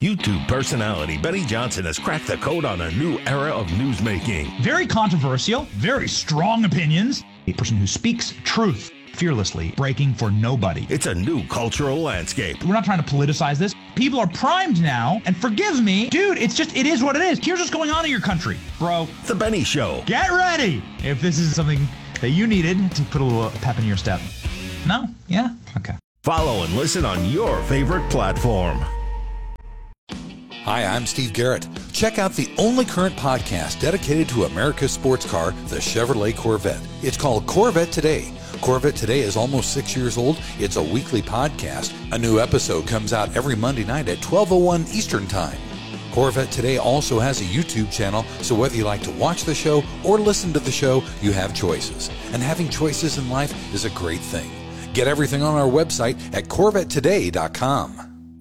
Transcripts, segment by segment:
YouTube personality Benny Johnson has cracked the code on a new era of newsmaking. Very controversial, very strong opinions. A person who speaks truth fearlessly, breaking for nobody. It's a new cultural landscape. We're not trying to politicize this. People are primed now, and forgive me, dude, it is what it is. Here's what's going on in your country, bro. The Benny Show. Get ready if this is something that you needed to put a little pep in your step. No? Yeah? Okay. Follow and listen on your favorite platform. Hi, I'm Steve Garrett. Check out the only current podcast dedicated to America's sports car, the Chevrolet Corvette. It's called Corvette Today. Corvette Today is almost 6 years old. It's a weekly podcast. A new episode comes out every Monday night at 12:01 Eastern Time. Corvette Today also has a YouTube channel, so whether you like to watch the show or listen to the show, you have choices. And having choices in life is a great thing. Get everything on our website at CorvetteToday.com.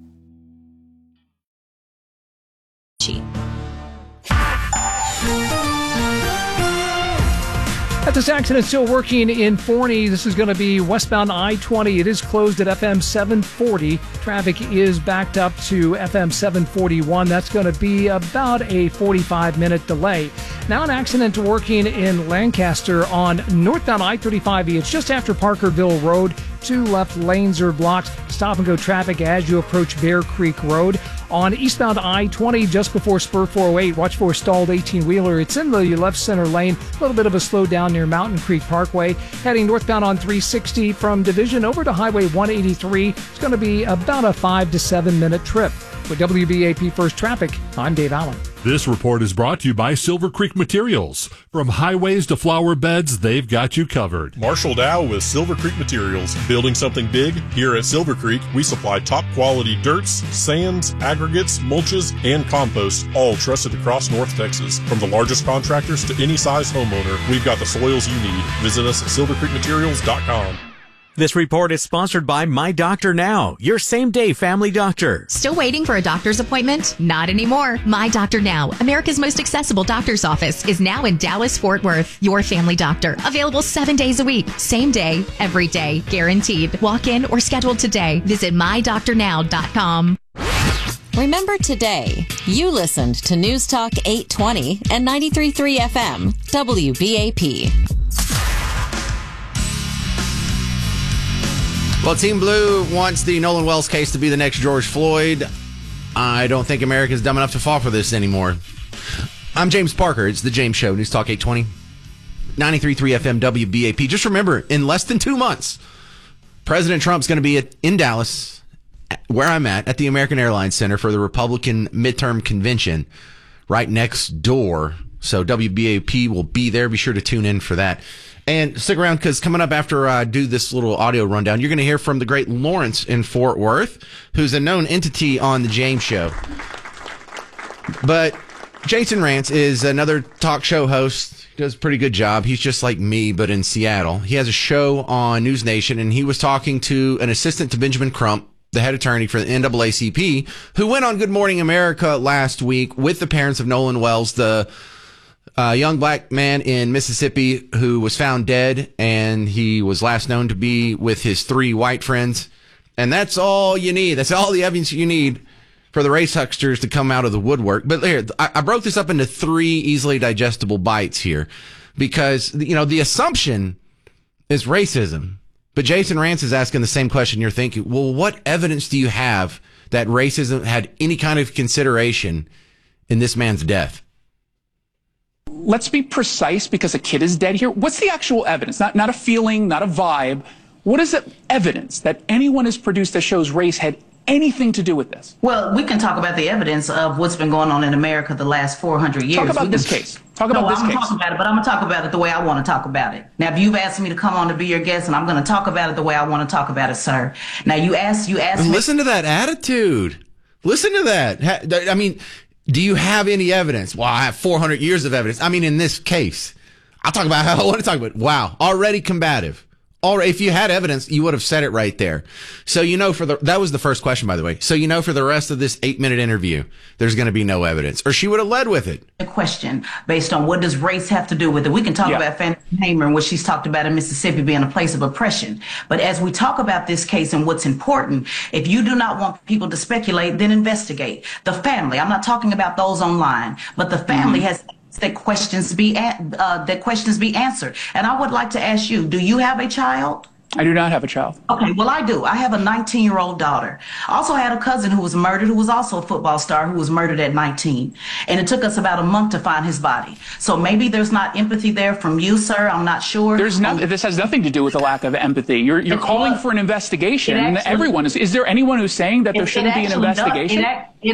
This accident still working in Forney. This is going to be westbound I-20. It is closed at FM 740. Traffic is backed up to FM 741. That's going to be about a 45-minute delay. Now an accident working in Lancaster on northbound I-35E. It's just after Parkerville Road. 2 left lanes are blocked. Stop-and-go traffic as you approach Bear Creek Road. On eastbound I-20, just before Spur 408, watch for a stalled 18-wheeler. It's in the left center lane. A little bit of a slowdown near Mountain Creek Parkway. Heading northbound on 360 from Division over to Highway 183. It's going to be about a 5 to 7 minute trip. With WBAP First Traffic, I'm Dave Allen. This report is brought to you by Silver Creek Materials. From highways to flower beds, they've got you covered. Marshall Dow with Silver Creek Materials. Building something big? Here at Silver Creek, we supply top quality dirts, sands, aggregates, mulches, and compost, all trusted across North Texas. From the largest contractors to any size homeowner, we've got the soils you need. Visit us at silvercreekmaterials.com. This report is sponsored by My Doctor Now, your same-day family doctor. Still waiting for a doctor's appointment? Not anymore. My Doctor Now, America's most accessible doctor's office, is now in Dallas-Fort Worth. Your family doctor. Available 7 days a week. Same day, every day. Guaranteed. Walk in or schedule today. Visit mydoctornow.com. Remember today, you listened to News Talk 820 and 93.3 FM, WBAP. Well, Team Blue wants the Nolan Wells case to be the next George Floyd. I don't think America's dumb enough to fall for this anymore. I'm James Parker. It's The James Show, News Talk 820, 93.3 FM WBAP. Just remember, in less than 2 months, President Trump's going to be in Dallas, where I'm at the American Airlines Center for the Republican midterm convention right next door. So WBAP will be there. Be sure to tune in for that. And stick around, because coming up after I do this little audio rundown, you're going to hear from the great Lawrence in Fort Worth, who's a known entity on The James Show. But Jason Rantz is another talk show host. He does a pretty good job. He's just like me, but in Seattle. He has a show on News Nation, and he was talking to an assistant to Benjamin Crump, the head attorney for the NAACP, who went on Good Morning America last week with the parents of Nolan Wells, the young black man in Mississippi who was found dead, and he was last known to be with his 3 white friends. And that's all you need. That's all the evidence you need for the race hucksters to come out of the woodwork. But here, I broke this up into 3 easily digestible bites here, because, you know, the assumption is racism. But Jason Rantz is asking the same question you're thinking. Well, what evidence do you have that racism had any kind of consideration in this man's death? Let's be precise, because a kid is dead here. What's the actual evidence? Not a feeling, not a vibe. What is the evidence that anyone has produced that shows race had anything to do with this? Well, we can talk about the evidence of what's been going on in America the last 400 years. Talk about this case. Talk about this case. I'm talking about it, but I'm going to talk about it the way I want to talk about it. Now, if you've asked me to come on to be your guest, and I'm going to talk about it the way I want to talk about it, sir. Now, you asked me. Listen to that attitude. Listen to that. I mean, do you have any evidence? Well, I have 400 years of evidence. I mean, in this case, I'll talk about how I want to talk about it. Wow. Already combative. if you had evidence, you would have said it right there. So that was the first question, by the way. So for the rest of this 8-minute interview, there's going to be no evidence, or she would have led with it. A question based on what does race have to do with it? We can talk about Fannie Hamer and what she's talked about in Mississippi being a place of oppression. But as we talk about this case and what's important, if you do not want people to speculate, then investigate. The family, I'm not talking about those online, but the family has that questions be answered. And I would like to ask you, do you have a child? I do not have a child. Okay, well, I do. I have a 19-year-old daughter. I also had a cousin who was murdered, who was also a football star, who was murdered at 19. And it took us about a month to find his body. So maybe there's not empathy there from you, sir. I'm not sure. This has nothing to do with a lack of empathy. You're calling for an investigation. Everyone is. Is there anyone who's saying that there shouldn't be an investigation?